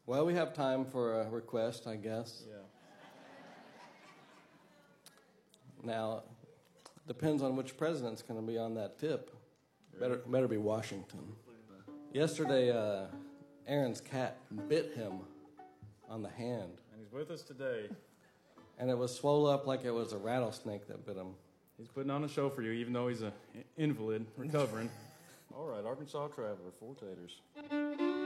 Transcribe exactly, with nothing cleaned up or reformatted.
Well, we have time for a request, I guess. Yeah. Now, depends on which president's going to be on that tip. Better, better be Washington. Yesterday, uh, Aaron's cat bit him on the hand. And he's with us today. And it was swole up like it was a rattlesnake that bit him. He's putting on a show for you, even though he's an invalid recovering. All right, Arkansas Traveler, four taters.